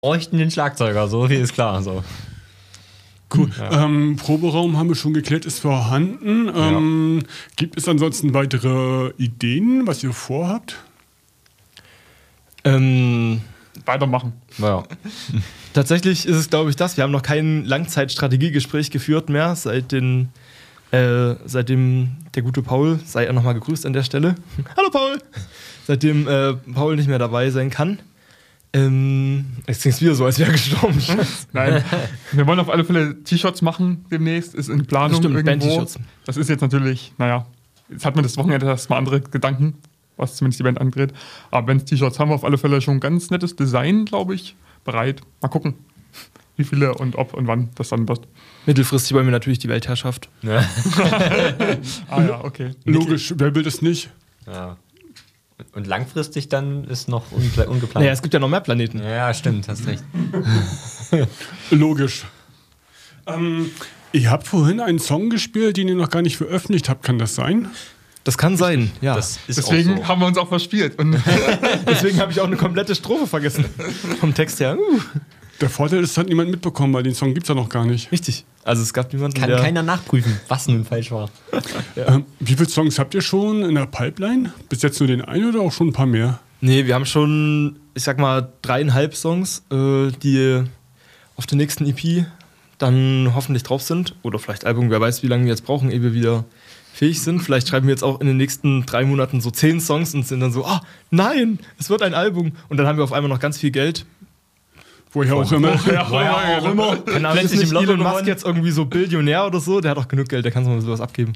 bräuchten den Schlagzeuger, so viel ist klar. So. Cool. Ja. Proberaum haben wir schon geklärt, ist vorhanden. Gibt es ansonsten weitere Ideen, was ihr vorhabt? Weitermachen. Ja. Tatsächlich ist es, glaube ich, das. Wir haben noch kein Langzeitstrategiegespräch geführt mehr, seitdem der gute Paul, sei er nochmal gegrüßt an der Stelle. Hallo Paul! Seitdem Paul nicht mehr dabei sein kann. Jetzt klingt es wieder so, als wäre er gestorben. Nein, wir wollen auf alle Fälle T-Shirts machen demnächst, ist in Planung. Das stimmt, irgendwo. Band-T-Shirts. Das ist jetzt natürlich, jetzt hat man das Wochenende erstmal andere Gedanken, was zumindest die Band angeht. Aber Band-T-Shirts haben wir auf alle Fälle schon ein ganz nettes Design, glaube ich, bereit. Mal gucken, wie viele und ob und wann das dann wird. Mittelfristig wollen wir natürlich die Weltherrschaft. Ja. Okay. Logisch, wer will das nicht? Ja. Und langfristig dann ist noch ungeplant. Naja, es gibt ja noch mehr Planeten. Ja, stimmt, hast recht. Logisch. Ihr habt vorhin einen Song gespielt, den ihr noch gar nicht veröffentlicht habt. Kann das sein? Das kann sein, ja. Das ist Deswegen auch so. haben wir uns auch verspielt. Und Deswegen habe ich auch eine komplette Strophe vergessen. Vom Text her. Der Vorteil ist, das hat niemand mitbekommen, weil den Song gibt es ja noch gar nicht. Richtig. Also es gab niemanden, Kann der... keiner nachprüfen, was nun falsch war. Wie viele Songs habt ihr schon in der Pipeline? Bis jetzt nur den einen oder auch schon ein paar mehr? Nee, wir haben schon, ich sag mal, 3,5 Songs, die auf der nächsten EP dann hoffentlich drauf sind. Oder vielleicht Album, wer weiß, wie lange wir jetzt brauchen, ehe wir wieder fähig sind. Vielleicht schreiben wir jetzt auch in den nächsten 3 Monaten so 10 Songs und sind dann so, nein, es wird ein Album. Und dann haben wir auf einmal noch ganz viel Geld. Woher auch immer. Keine Ahnung, ist nicht Elon Musk jetzt irgendwie so Billionär oder so? Der hat doch genug Geld, der kann mal sowas abgeben.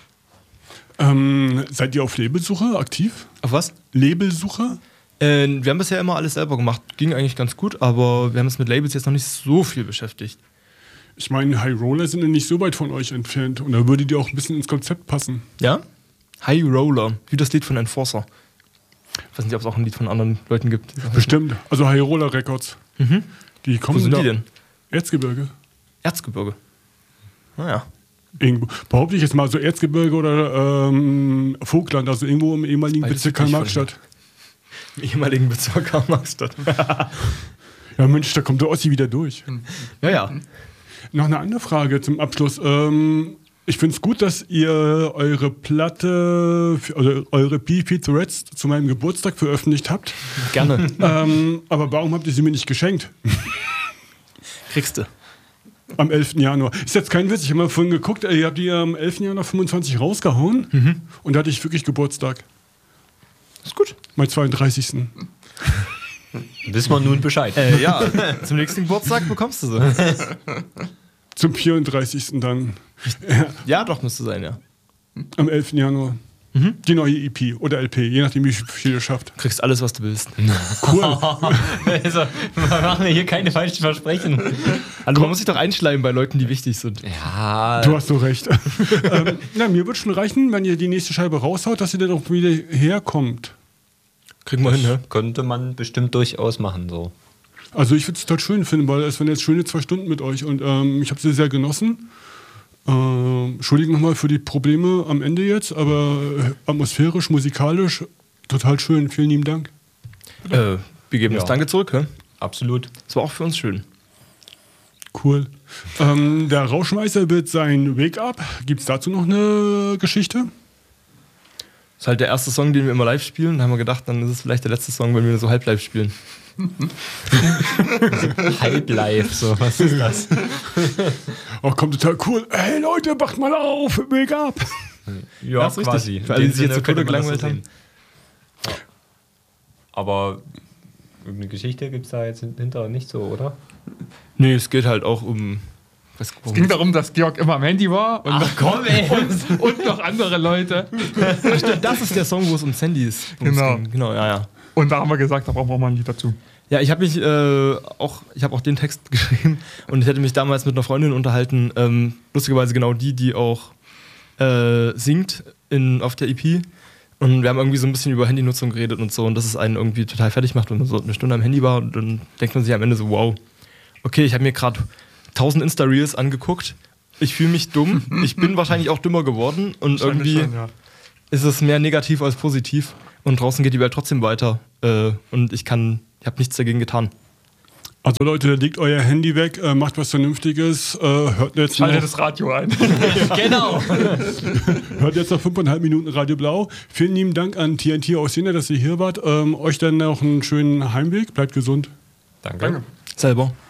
Seid ihr auf Labelsuche aktiv? Auf was? Labelsuche? Wir haben bisher immer alles selber gemacht. Ging eigentlich ganz gut, aber wir haben uns mit Labels jetzt noch nicht so viel beschäftigt. Ich meine, High Roller sind ja nicht so weit von euch entfernt. Und da würdet ihr auch ein bisschen ins Konzept passen. Ja? High Roller, wie das Lied von Enforcer. Ich weiß nicht, ob es auch ein Lied von anderen Leuten gibt. Bestimmt. Also High Roller Records. Mhm. Die kommen Wo sind die denn? Erzgebirge. Erzgebirge. Naja. Irgendwo. Behaupte ich jetzt mal so Erzgebirge oder Vogtland, also irgendwo im ehemaligen Beides Bezirk südlich Karl-Marx-Stadt. Im ehemaligen Bezirk Karl-Marx-Stadt. Ja Mensch, da kommt der Ossi wieder durch. Ja. Noch eine andere Frage zum Abschluss. Ich finde es gut, dass ihr eure Platte, oder eure EP Threads zu meinem Geburtstag veröffentlicht habt. Gerne. Aber warum habt ihr sie mir nicht geschenkt? Kriegst du. Am 11. Januar. Ist jetzt kein Witz, ich habe mal vorhin geguckt, ihr habt die am 11. Januar 25 rausgehauen und da hatte ich wirklich Geburtstag. Ist gut. Mein 32. Wissen wir nun Bescheid. Ja, zum nächsten Geburtstag bekommst du sie. Zum 34. dann. Ja, doch, müsste sein, ja. Am 11. Januar. Die neue EP oder LP, je nachdem, wie viel ihr schafft. Kriegst alles, was du willst. Cool. Also, machen wir hier keine falschen Versprechen. Also man muss sich doch einschleimen bei Leuten, die wichtig sind. Ja. Du hast so recht. Mir wird schon reichen, wenn ihr die nächste Scheibe raushaut, dass ihr dann auch wieder herkommt. Kriegen wir hin, ne? Könnte man bestimmt durchaus machen, so. Also ich würde es total schön finden, weil es waren jetzt schöne 2 Stunden mit euch und ich habe sie sehr genossen. Entschuldigung nochmal für die Probleme am Ende jetzt, aber atmosphärisch, musikalisch, total schön. Vielen lieben Dank. Wir geben das Danke zurück, hä? Absolut. Das war auch für uns schön. Cool. Der Rauschmeister wird sein Wake-Up. Gibt es dazu noch eine Geschichte? Das ist halt der erste Song, den wir immer live spielen. Da haben wir gedacht, dann ist es vielleicht der letzte Song, wenn wir so halb live spielen. Halb live, so, was ist das? Oh, kommt total cool. Hey Leute, wacht mal auf, Wake-Up. Ja, ist richtig. quasi. Für alle, die sich jetzt so Tode gelangweilt haben. Ja. Aber irgendeine Geschichte gibt es da jetzt hinterher nicht so, oder? Nee, es geht halt auch um... Es ging darum, dass Georg immer am Handy war und, Ach komm, ey. und noch andere Leute. Das ist der Song, wo es ums Handy ist. Genau, ja. Und da haben wir gesagt, da brauchen wir mal ein Lied dazu. Ja, ich habe mich ich habe auch den Text geschrieben und ich hätte mich damals mit einer Freundin unterhalten, lustigerweise genau die auch singt auf der EP. Und wir haben irgendwie so ein bisschen über Handynutzung geredet und so und dass es einen irgendwie total fertig macht, wenn man so eine Stunde am Handy war und dann denkt man sich am Ende so, wow, okay, ich habe mir gerade 1000 Insta-Reels angeguckt, ich fühle mich dumm, ich bin wahrscheinlich auch dümmer geworden und irgendwie schon, ja. ist es mehr negativ als positiv und draußen geht die Welt trotzdem weiter und ich habe nichts dagegen getan. Also Leute, legt euer Handy weg, macht was Vernünftiges, hört jetzt Schaltet noch, das Radio ein. Genau. hört jetzt noch 5,5 Minuten Radio Blau. Vielen lieben Dank an TNT aus Jena, dass ihr hier wart. Euch dann noch einen schönen Heimweg. Bleibt gesund. Danke. Danke. Selber.